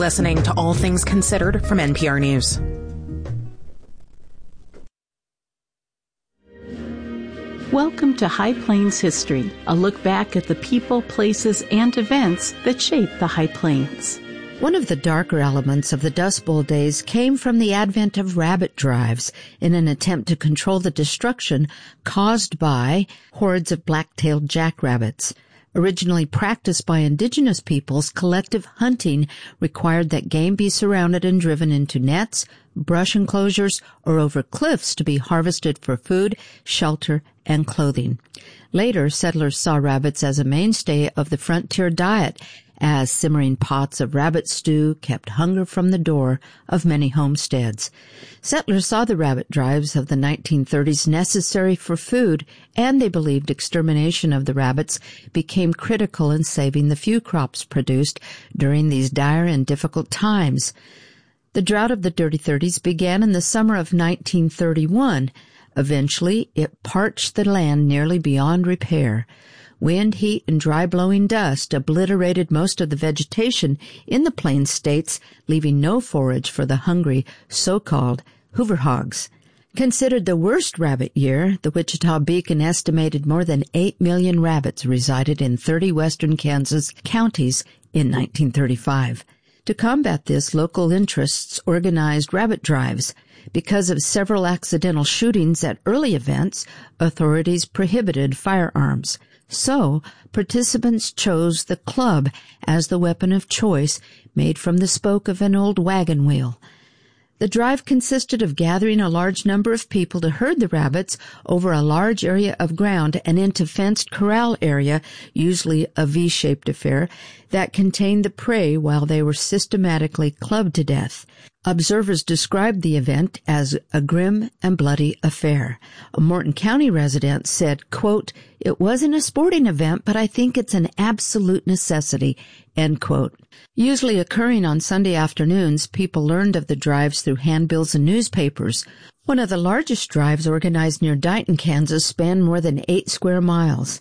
listening to All Things Considered from NPR News. Welcome to High Plains History, a look back at the people, places, and events that shape the High Plains. One of the darker elements of the Dust Bowl days came from the advent of rabbit drives in an attempt to control the destruction caused by hordes of black-tailed jackrabbits. Originally practiced by indigenous peoples, collective hunting required that game be surrounded and driven into nets, brush enclosures, or over cliffs to be harvested for food, shelter, and clothing. Later, settlers saw rabbits as a mainstay of the frontier diet, as simmering pots of rabbit stew kept hunger from the door of many homesteads. Settlers saw the rabbit drives of the 1930s necessary for food, and they believed extermination of the rabbits became critical in saving the few crops produced during these dire and difficult times. The drought of the Dirty 30s began in the summer of 1931. Eventually, it parched the land nearly beyond repair. Wind, heat, and dry-blowing dust obliterated most of the vegetation in the Plains states, leaving no forage for the hungry so-called Hoover hogs. Considered the worst rabbit year, the Wichita Beacon estimated more than 8 million rabbits resided in 30 western Kansas counties in 1935. To combat this, local interests organized rabbit drives. Because of several accidental shootings at early events, authorities prohibited firearms. So, participants chose the club as the weapon of choice, made from the spoke of an old wagon wheel. The drive consisted of gathering a large number of people to herd the rabbits over a large area of ground and into fenced corral area, usually a V-shaped affair, that contained the prey while they were systematically clubbed to death. Observers described the event as a grim and bloody affair. A Morton County resident said, quote, "It wasn't a sporting event, but I think it's an absolute necessity," end quote. Usually occurring on Sunday afternoons, people learned of the drives through handbills and newspapers. One of the largest drives organized near Dighton, Kansas, spanned more than 8 square miles.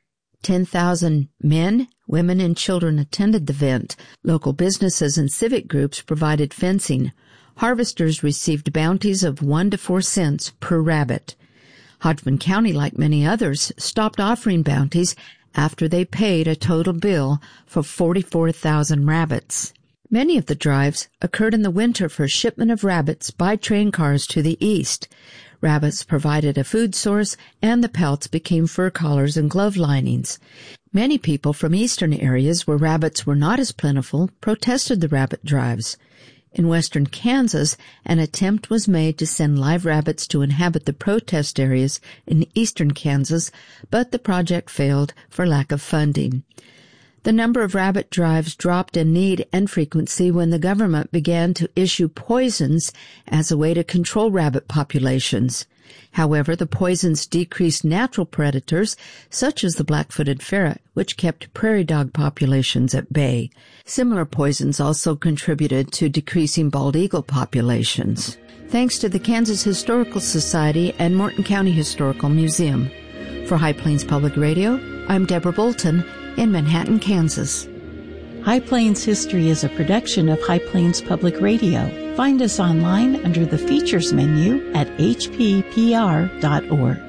10,000 men, women, and children attended the event. Local businesses and civic groups provided fencing. Harvesters received bounties of 1 to 4 cents per rabbit. Hodgman County, like many others, stopped offering bounties after they paid a total bill for 44,000 rabbits. Many of the drives occurred in the winter for shipment of rabbits by train cars to the east. Rabbits provided a food source, and the pelts became fur collars and glove linings. Many people from eastern areas where rabbits were not as plentiful protested the rabbit drives. In western Kansas, an attempt was made to send live rabbits to inhabit the protest areas in eastern Kansas, but the project failed for lack of funding. The number of rabbit drives dropped in need and frequency when the government began to issue poisons as a way to control rabbit populations. However, the poisons decreased natural predators, such as the black-footed ferret, which kept prairie dog populations at bay. Similar poisons also contributed to decreasing bald eagle populations. Thanks to the Kansas Historical Society and Morton County Historical Museum. For High Plains Public Radio, I'm Deborah Bolton in Manhattan, Kansas. High Plains History is a production of High Plains Public Radio. Find us online under the Features menu at hppr.org.